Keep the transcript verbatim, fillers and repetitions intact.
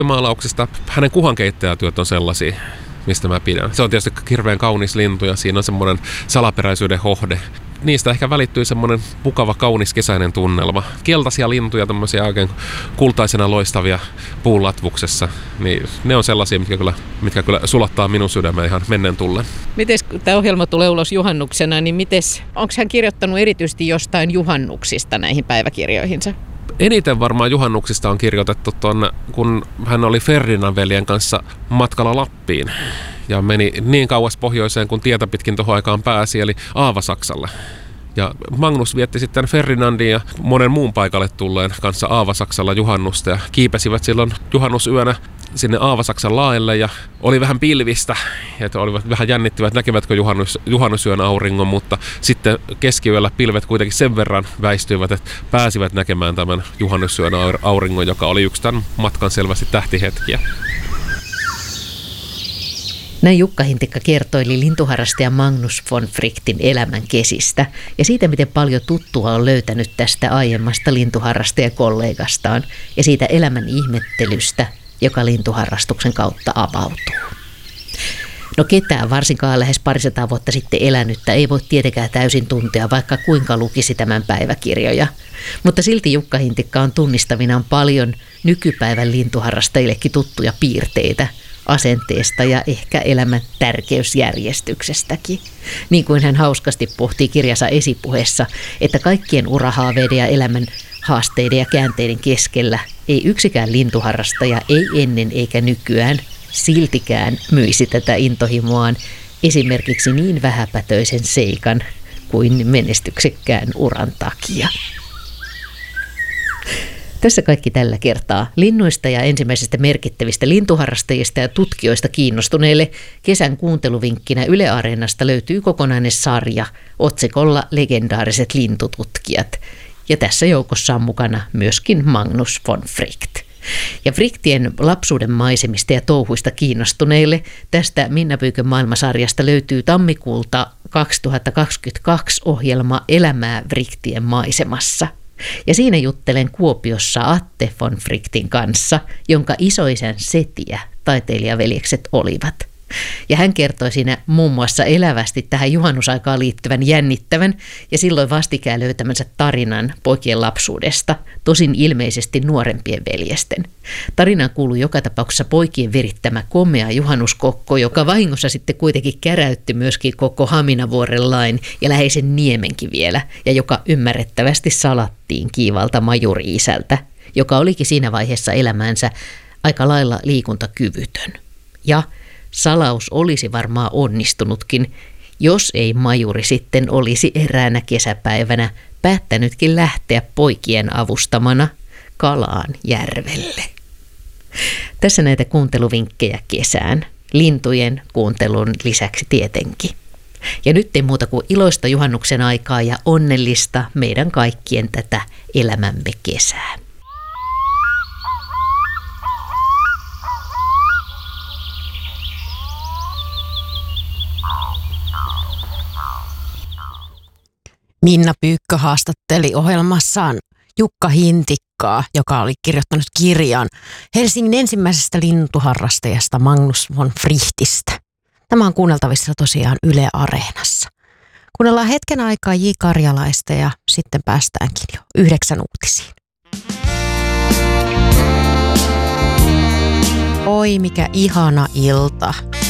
maalauksista hänen kuhankeittäjätyöt on sellaisia, mistä mä pidän. Se on tietysti hirveän kaunis lintu ja siinä on semmoinen salaperäisyyden hohde. Niistä ehkä välittyy semmoinen mukava, kaunis kesäinen tunnelma. Keltaisia lintuja, tämmöisiä oikein kultaisena loistavia puunlatvuksessa, niin ne on sellaisia, mitkä kyllä, mitkä kyllä sulattaa minun sydämen ihan menneen tullen. Mites tämä ohjelma tulee ulos juhannuksena, niin mites, onko hän kirjoittanut erityisesti jostain juhannuksista näihin päiväkirjoihinsa? Eniten varmaan juhannuksista on kirjoitettu tuonne, kun hän oli Ferdinan veljen kanssa matkalla Lappiin. Ja meni niin kauas pohjoiseen, kun tietä pitkin tuohon aikaan pääsi, eli Aavasaksalle. Ja Magnus vietti sitten Ferdinandin ja monen muun paikalle tulleen kanssa Aavasaksalla juhannusta. Ja kiipesivät silloin juhannusyönä sinne Aavasaksan laelle ja oli vähän pilvistä. Että olivat vähän jännittivät, näkevätkö juhannus, juhannusyön auringon, mutta sitten keskiyöllä pilvet kuitenkin sen verran väistyivät, että pääsivät näkemään tämän juhannusyön auringon, joka oli yksi tämän matkan selvästi tähtihetkiä. Näin Jukka Hintikka kertoili lintuharrastaja Magnus von Frichtin elämän kesistä ja siitä, miten paljon tuttua on löytänyt tästä aiemmasta lintuharrastajakollegastaan ja siitä elämän ihmettelystä, joka lintuharrastuksen kautta avautuu. No ketään, varsinkaan lähes parisataa vuotta sitten elänyttä, ei voi tietenkään täysin tuntea, vaikka kuinka lukisi tämän päiväkirjoja. Mutta silti Jukka Hintikka on tunnistavinaan paljon nykypäivän lintuharrastajillekin tuttuja piirteitä asenteesta ja ehkä elämän tärkeysjärjestyksestäkin. Niin kuin hän hauskasti pohtii kirjansa esipuheessa, että kaikkien urahaaveiden ja elämän haasteiden ja käänteiden keskellä ei yksikään lintuharrastaja ei ennen eikä nykyään siltikään myisi tätä intohimoaan esimerkiksi niin vähäpätöisen seikan kuin menestyksekkään uran takia. Tässä kaikki tällä kertaa. Linnuista ja ensimmäisistä merkittävistä lintuharrastajista ja tutkijoista kiinnostuneille kesän kuunteluvinkkinä Yle Areenasta löytyy kokonainen sarja otsikolla Legendaariset lintututkijat. Ja tässä joukossa on mukana myöskin Magnus von Fricht. Ja Frichtien lapsuuden maisemista ja touhuista kiinnostuneille tästä Minna Pyykön maailmasarjasta löytyy tammikuulta kaksituhattakaksikymmentäkaksi ohjelma Elämää Frichtien maisemassa. Ja siinä juttelen Kuopiossa Atte von Frichtin kanssa, jonka isoisän setiä taiteilijaveljekset olivat. Ja hän kertoi siinä muun muassa elävästi tähän juhannusaikaan liittyvän jännittävän ja silloin vastikään löytämänsä tarinan poikien lapsuudesta, tosin ilmeisesti nuorempien veljesten. Tarinaan kuului joka tapauksessa poikien virittämä komea juhannuskokko, joka vahingossa sitten kuitenkin käräytti myöskin koko Haminavuoren lain ja läheisen niemenkin vielä, ja joka ymmärrettävästi salattiin kiivalta majuri-isältä, joka olikin siinä vaiheessa elämäänsä aika lailla liikuntakyvytön. Ja salaus olisi varmaan onnistunutkin, jos ei majuri sitten olisi eräänä kesäpäivänä päättänytkin lähteä poikien avustamana Kalaan järvelle. Tässä näitä kuunteluvinkkejä kesään, lintujen kuuntelun lisäksi tietenkin. Ja nyt ei muuta kuin iloista juhannuksen aikaa ja onnellista meidän kaikkien tätä elämämme kesää. Minna Pyykkö haastatteli ohjelmassaan Jukka Hintikkaa, joka oli kirjoittanut kirjan Helsingin ensimmäisestä lintuharrastajasta Magnus von Frichtistä. Tämä on kuunneltavissa tosiaan Yle Areenassa. Kuunnellaan hetken aikaa J. Karjalaista ja sitten päästäänkin jo yhdeksän uutisiin. Oi mikä ihana ilta.